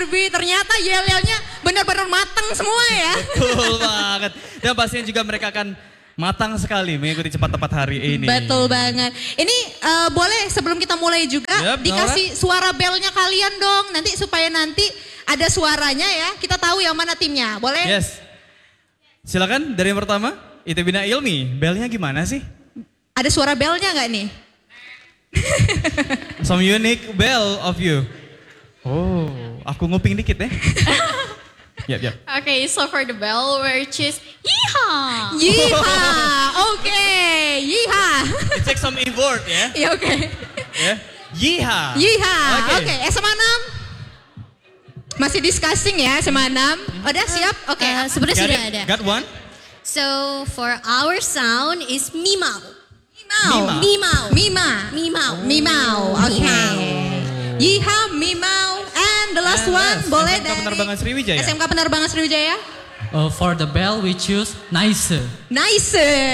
Derby. Ternyata yel-yelnya benar-benar matang semua ya. Betul banget. Dan pastinya juga mereka akan matang sekali mengikuti cepat tepat hari ini. Betul banget. Ini boleh sebelum kita mulai juga dikasih suara belnya kalian dong. Nanti supaya nanti ada suaranya ya. Kita tahu yang mana timnya. Boleh? Yes. Silakan dari yang pertama. Itebina Ilmi. Belnya gimana sih? Ada suara belnya nggak nih? Some unique bell of you. Oh, aku nguping dikit ya. Yep. Okay, so for the bell, we choose Yeehaw. Yeehaw, oke, Yeehaw. It takes some effort ya. Iya oke. Ya. Yeehaw. Yeehaw, oke. SMA 6. Masih discussing ya SMA 6. Udah siap? Oke. Sebenarnya sudah ada. Got one? So for our sound is Mimau. Mimau, oke. Yeehaw, Mimau. And the last one boleh dari SMK Penerbangan Sriwijaya. SMK Penerbangan Sriwijaya. For the bell we choose nice. Nice.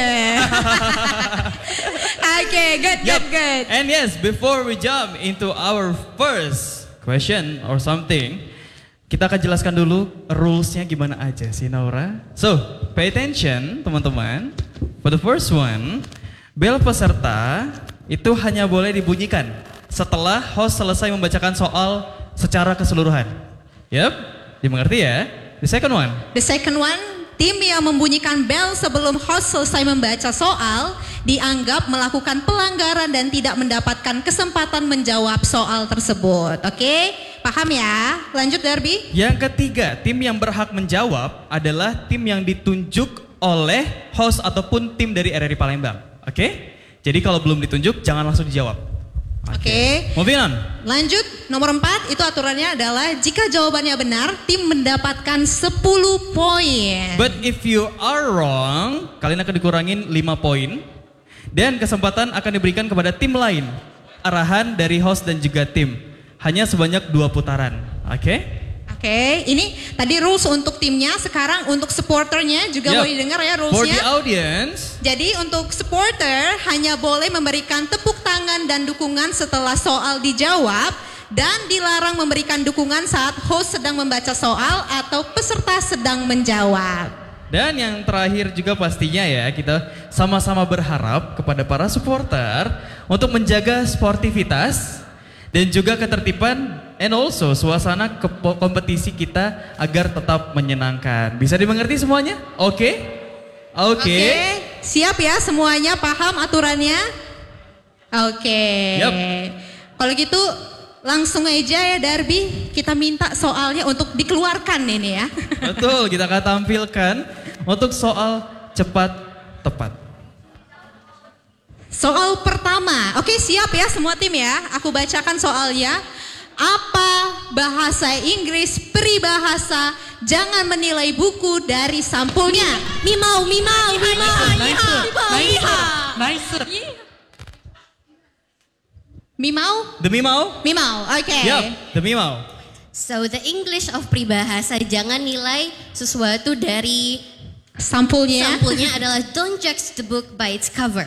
Okay, good. And yes, before we jump into our first question or something, kita akan jelaskan dulu rules-nya gimana aja sih Naura. So, pay attention teman-teman. For the first one, bel peserta itu hanya boleh dibunyikan setelah host selesai membacakan soal secara keseluruhan. Yep, dimengerti ya? The second one, tim yang membunyikan bel sebelum host selesai membaca soal dianggap melakukan pelanggaran dan tidak mendapatkan kesempatan menjawab soal tersebut. Oke, paham ya? Lanjut Derby. Yang ketiga, tim yang berhak menjawab adalah tim yang ditunjuk oleh host ataupun tim dari RRI Palembang. Oke? Jadi kalau belum ditunjuk jangan langsung dijawab. Oke. Moving on. Lanjut, nomor 4 itu aturannya adalah jika jawabannya benar, tim mendapatkan 10 poin. But if you are wrong, kalian akan dikurangin 5 poin. Dan kesempatan akan diberikan kepada tim lain. Arahan dari host dan juga tim. Hanya sebanyak 2 putaran. Oke? Oke, ini tadi rules untuk timnya, sekarang untuk supporternya juga boleh didengar ya rulesnya. For the audience. Jadi untuk supporter hanya boleh memberikan tepuk tangan dan dukungan setelah soal dijawab dan dilarang memberikan dukungan saat host sedang membaca soal atau peserta sedang menjawab. Dan yang terakhir juga pastinya ya, kita sama-sama berharap kepada para supporter untuk menjaga sportivitas dan juga ketertiban and also suasana kompetisi kita agar tetap menyenangkan. Bisa dimengerti semuanya? Oke? Siap ya semuanya, paham aturannya? Oke. Kalau gitu langsung aja ya Derby, kita minta soalnya untuk dikeluarkan ini ya. Betul, kita akan tampilkan untuk soal cepat tepat. Soal pertama, oke siap ya semua tim ya, aku bacakan soalnya. Apa bahasa Inggris peribahasa jangan menilai buku dari sampulnya? Mimau. The Mimau, oke. Yep, the Mimau. So the English of peribahasa jangan nilai sesuatu dari sampulnya. Sampulnya adalah don't judge the book by its cover.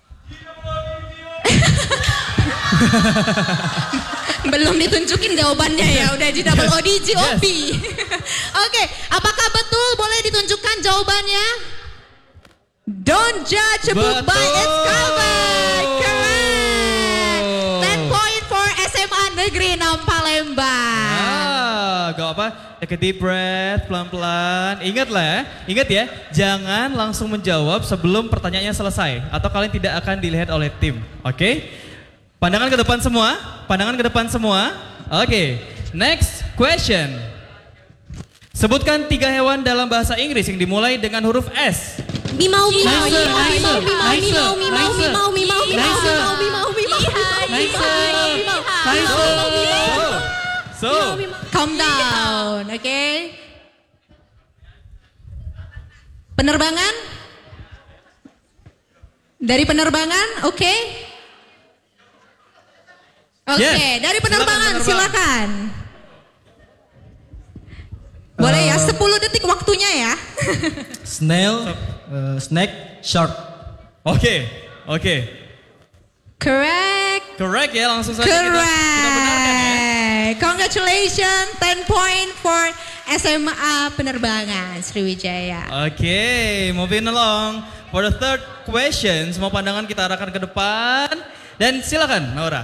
Belum ditunjukin jawabannya ya, udah di double ODG OP. Oke, apakah betul boleh ditunjukkan jawabannya? Don't judge a book by its cover. Correct. 10 point for SMA Negeri 6 Palembang. Gak apa, take a deep breath, pelan-pelan. Ingat ya, jangan langsung menjawab sebelum pertanyaannya selesai. Atau kalian tidak akan dilihat oleh tim, oke? Pandangan ke depan semua. Oke, next question. Sebutkan 3 hewan dalam bahasa Inggris yang dimulai dengan huruf S. Mimau. So, calm down, oke? Penerbangan? Dari penerbangan, oke? Oke, dari penerbangan silakan. Boleh ya, 10 detik waktunya ya. Snail, snake, shark. Oke. Correct. Correct ya, langsung saja kita benarkan ya. Congratulations, 10 point for SMA Penerbangan Sriwijaya. Okay, moving along. For the third question, semua pandangan kita arahkan ke depan. Dan silakan, Naura.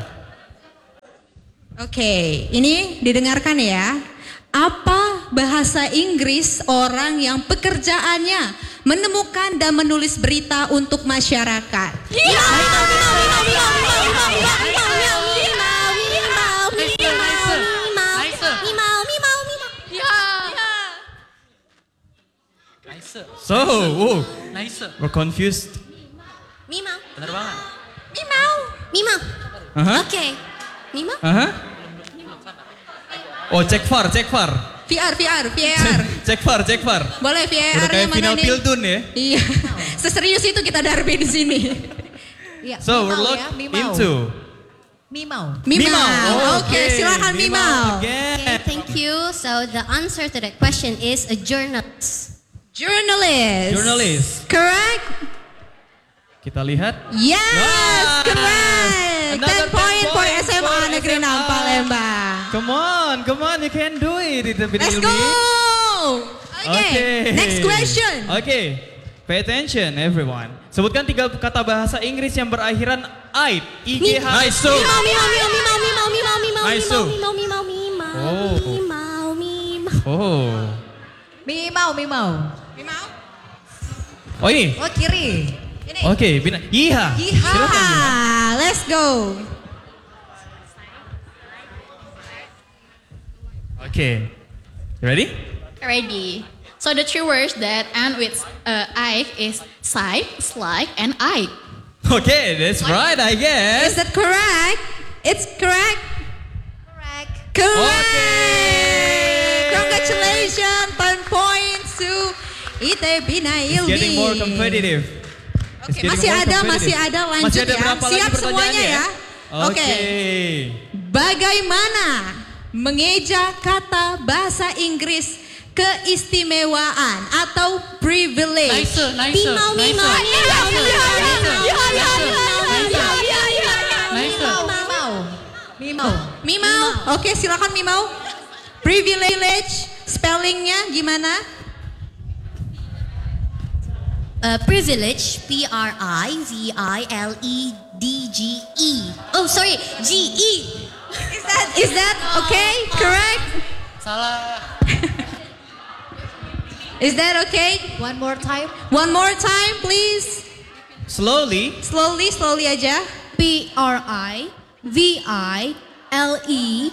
Oke, ini didengarkan ya. Apa bahasa Inggris orang yang pekerjaannya menemukan dan menulis berita untuk masyarakat? So, Nice. we're confused. Mimau. Penerbangan. Mimau. Aha. Oke. Mimau. Aha. Oh, cek VAR. VAR. Cek VAR. Boleh Udah VAR-nya kayak mana final nih? Pildun ya. Iya. Seserius itu kita derby di sini. Iya, So, we're Mimau locked ya, Mimau. into Mimau. Mimau. Oke, silakan Mimau. Okay, thank you. So the answer to that question is a journalist. Journalist. Correct? kita lihat. Yes, Wah. correct. 10 Another 10 point for points SMA for Negeri 6 SMA. Palembang. Come on, you can do it. Let's go. Okay, next question. Okay, pay attention everyone. Sebutkan 3 kata bahasa Inggris yang berakhiran aid. IGH. Nice. So. Oh. Mimau. Oh ini. Oh kiri. Oke, Yiha. Silakan, Yiha. Let's go. Okay. You ready? Ready. So the 3 words that end with I is side, slide, and I. Okay, that's right, I Is guess. that correct? It's correct. Correct. Okay. Congratulations, 10 points to ITB It's Ilmi. getting more competitive. It's Oke, getting masih more ada, competitive. lanjut Masih ada ya. berapa lagi Siap semuanya pertanyaannya ya. Oke. Bagaimana mengeja kata bahasa Inggris keistimewaan atau privilege? Mimau. Oke, silakan Mimau. Privilege spellingnya gimana? Privilege, Priviledge. Oh, sorry, GE. Is that okay? Correct? Salah. Is that okay? One more time. One more time, please. Slowly. Slowly aja. Privilli.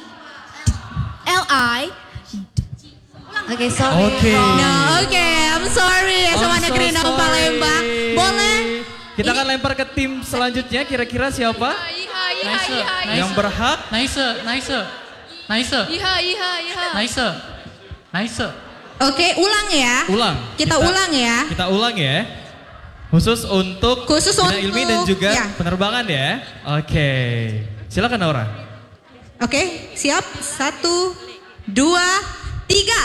Oke, sorry. Oke. No, okay, I'm sorry. SMA I'm so Negeri 6 Palembang. sorry. Boleh? Kita akan lempar ke tim selanjutnya. Kira-kira siapa yang berhak? Nice. Oke, ulang ya. Ulang. Kita ulang ya. Kita ulang ya. Khusus untuk Bina Ilmi dan juga ya. penerbangan ya. Oke. Silakan Naura. Oke, siap. 1, 2, 3.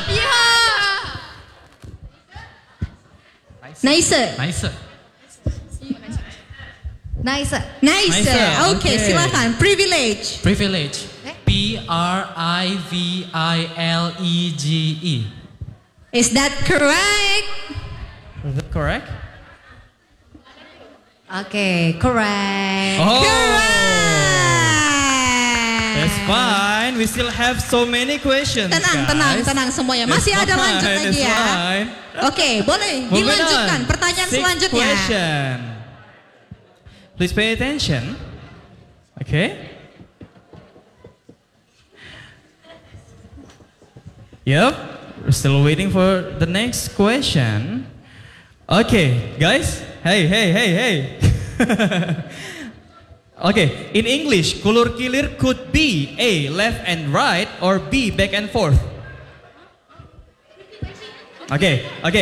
Nice. Nice. Oke, Oke. silakan. Privilege. Privilege. Privilege. Is that correct? Is that correct? Oke, correct. Oh. Correct. That's fine. We still have so many questions, guys. Tenang semuanya. That's Masih ada fine, lanjut lagi that's ya. fine. Oke, boleh Moving dilanjutkan on. pertanyaan Sixth selanjutnya. question. Please pay attention. Okay. Yep. We're still waiting for the next question. Okay, guys. Hey. Okay, in English, kulur kilir could be A, left and right, or B, back and forth. Okay.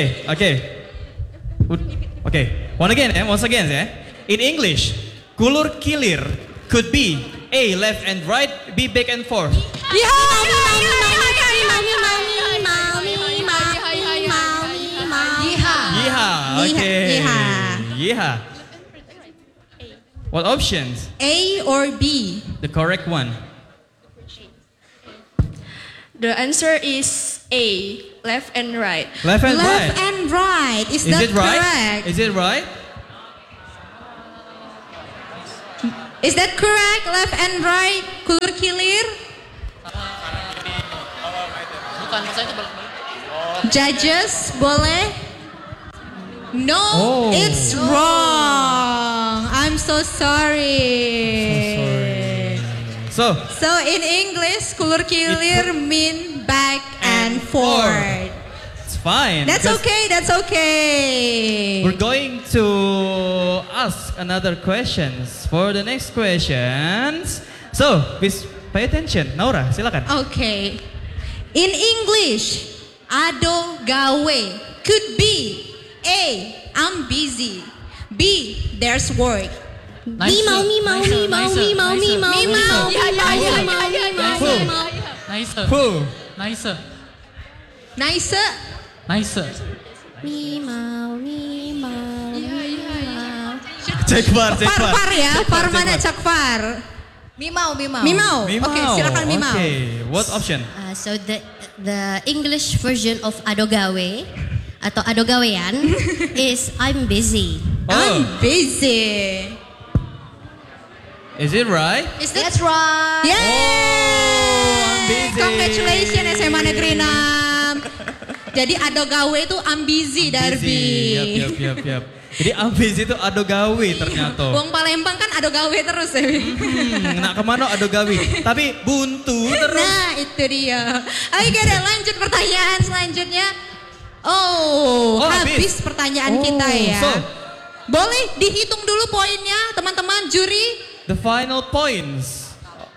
Once again, yeah. In English, kulur kilir could be A, left and right, B, back and forth. Yeehaw. Okay. Yeehaw. What options? A or B? The correct one. The answer is A, left and right. Left and right. Left and right. Is that it right? correct? Is it right? Is that correct? Left and right. Kulur kilir. Bukan, maksudnya itu balik-balik. Judges boleh? No, Oh. it's wrong. I'm so sorry. So, So in English, kulur kilir mean back and forth. it's fine. That's because okay. That's okay. We're going to ask another questions for the next questions. So, please pay attention. Naura, silakan. Okay. In English, ado gawe could be A, I'm busy. B, there's work. Nice. Mimau, mimau, Nice. mimau, Nice. mimau, Nice. mimau, Nice. mimau, Ya, ya, ya, ya, mimau, ya, mimau, Who? mimau. Nice. Who? Nice. Nice. Nice. Mimau, mimau, mimau. Cek bar, cek bar. Far ya, Cek far bar, mana cek cak far? Mimau, mimau. Mimau. Mimau. Oke, silakan Mimau. Okay, what option? So the English version of adogawe atau adogawean is I'm busy. I'm busy. Is it right? Is that That's right. Yay! I'm busy. Congratulations SMA Negeri 6. Jadi ado gawe itu I'm busy, Darby. Yap. Jadi ambisi itu ado gawe ternyata. Wong Palembang kan ado gawe terus ya. Nak kemana ado gawe? Tapi buntu terus. Nah itu dia. Oke deh, lanjut pertanyaan selanjutnya. Oh, habis pertanyaan kita ya. So, Boleh dihitung dulu poinnya teman-teman juri. the final points.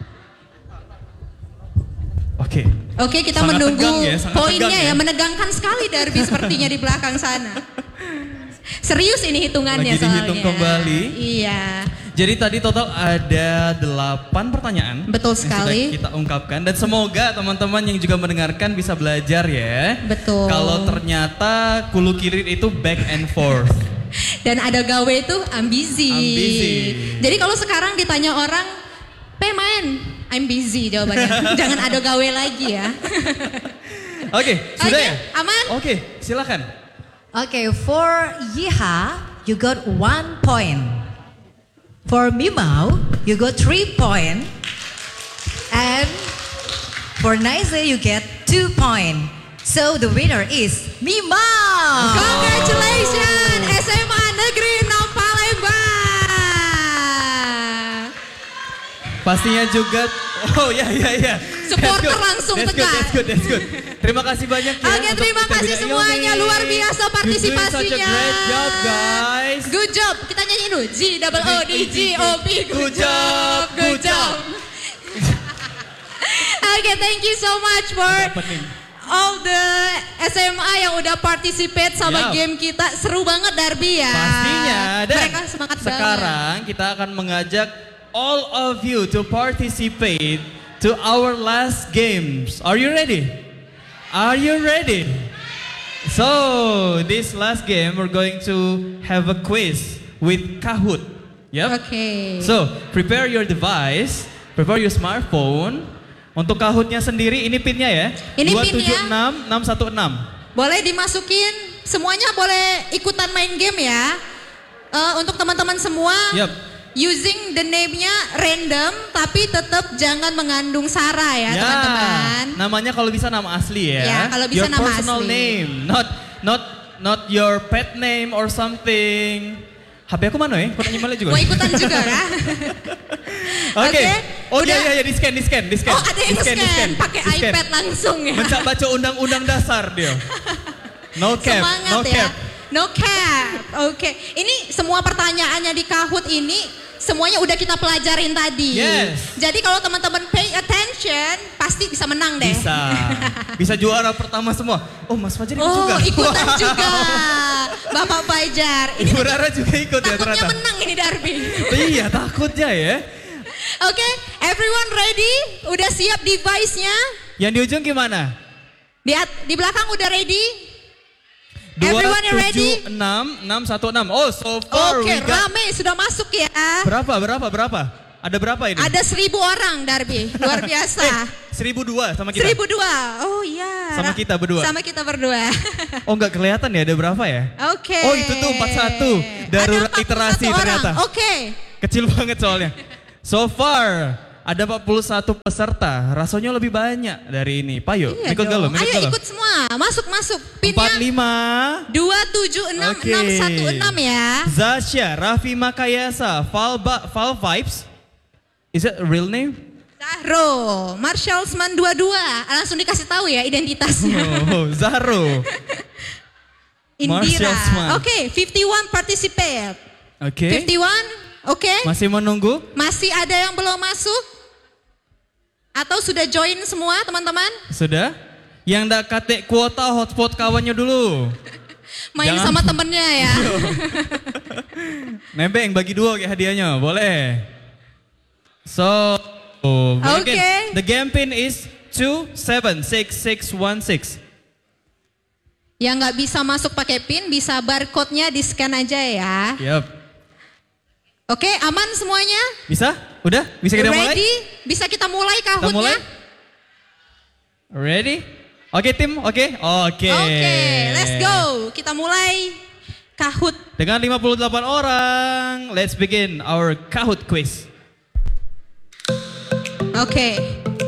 Oke. Oke, kita Sangat menunggu tegang ya, sangat poinnya tegang ya. ya. Menegangkan sekali Darby sepertinya di belakang sana. Serius ini hitungannya Lagi dihitung soalnya. kembali. Iya. Jadi tadi total ada 8 pertanyaan. Betul yang sekali. sudah kita ungkapkan dan semoga teman-teman yang juga mendengarkan bisa belajar ya. Betul. Kalau ternyata kulu kirir itu back and forth. Dan ada gawe itu I'm busy. I'm busy. Jadi kalau sekarang ditanya orang, main, I'm busy jawabannya. Jangan ada gawe lagi ya. Oke, sudah Oke, ya? aman? Oke, silakan. Okay, for Yiha, you got 1 point. For Mimau, you got 3 point. And for Nice, you get 2 point. So the winner is Mimau. Congratulations SMA Negeri 6 Palembang. Pastinya juga, oh ya. Supporter langsung tegar. That's good. Terima kasih banyak ya. Oke, untuk terima Kita kasih Bida semuanya. Ilmi. Luar biasa You're doing such a partisipasinya. great job guys. Good job. Kita nyanyiin dulu. G-O-O-D-G-O-P. Good job. Good job. Oke, thank you so much for all the SMA yang udah participate sama Yap. game kita. Seru banget Darby ya. Pastinya. Dan Mereka semangat banget. sekarang kita akan mengajak all of you to participate to our last games. Are you ready? Are you ready? So, this last game we're going to have a quiz with Kahoot. Yep. Oke. So, prepare your device, prepare your smartphone. Untuk Kahootnya sendiri, ini pinnya ya. Ini pinnya. 276 616. Boleh dimasukin, semuanya boleh ikutan main game ya. Untuk teman-teman semua, Yep. using the name-nya random, tapi tetap jangan mengandung sara ya teman-teman. Namanya kalau bisa nama asli ya. Ya, kalau bisa your nama personal asli. name, not your pet name or something. HP aku mana ya? Pernah emailnya juga. Mau ikutan juga ya? Oke. Oh udah. iya, di scan. Oh ada yang scan, pakai Di-scan. iPad langsung ya. Mencak baca undang-undang dasar dia. No cap, Semangat no ya. cap. No cap. Oke. Ini semua pertanyaannya di Kahoot ini semuanya udah kita pelajarin tadi. Yes. Jadi kalau teman-teman pay attention, pasti bisa menang deh. Bisa juara pertama semua. Oh Mas Fajar ikut juga. Oh, ikutan juga. Bapak Fajar. Ini Ibu Rara juga ikut ya takutnya ternyata. menang ini Darby. Iya takutnya ya. Oke, everyone ready? Udah siap device-nya? Yang di ujung gimana? Di belakang udah ready? Everyone ready? 276 616. Oh so far Oke, we got rame sudah masuk ya. berapa? Ada berapa ini? Ada 1.000 orang Darby, luar biasa. 1.002 sama kita. 1.002, oh iya. Sama kita berdua. Sama kita berdua. Oh nggak kelihatan ya ada berapa ya? Oke. Oh itu tuh 41. Darurat Ada 41 literasi orang. ternyata. Oke. Kecil banget soalnya. So far ada 41 peserta. Rasanya lebih banyak dari ini. Payo, Iya ikut dong. galau, Ayo ikut semua, masuk. Pinnya 45. 276 616 ya. Zasya, Raffi Makayasa, Val Vibes. Is it a real name? Zahro, Marshallsman 22. Langsung dikasih tahu ya identitasnya. Oh, Zahro. Indira. Marshallsman. Oke, 51 participate. Oke. 51, oke. Masih menunggu? Masih ada yang belum masuk? Atau sudah join semua teman-teman? Sudah? Yang ndak kate kuota hotspot kawannya dulu. Main Jangan. sama temennya ya. Nebeng bagi dua kayak hadiahnya, boleh. So, Okay. the game pin is 276616. Yang nggak bisa masuk pakai pin, bisa barcode-nya di scan aja ya. Yap. Oke, aman semuanya? Bisa? Udah? Bisa kita mulai? Ready? Bisa kita mulai Kita mulai? kahutnya? Ready? Oke tim, oke? Oke. Oke, let's go. Kita mulai kahut. Dengan 58 orang, let's begin our Kahoot quiz. Oke.